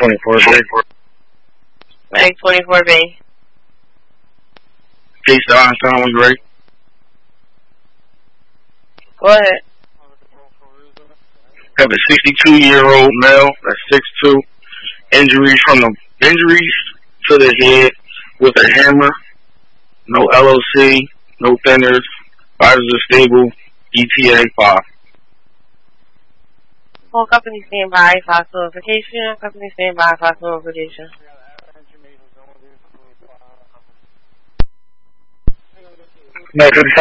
24B. Mag 24B. Case to Einstein was great. Go ahead. Have a 62-year-old male that's 6'2". Injuries to the head with a hammer. No LOC, no thinners. Vitals are stable. ETA 5. Full company standby, fast notification. Company standby, fast notification. No,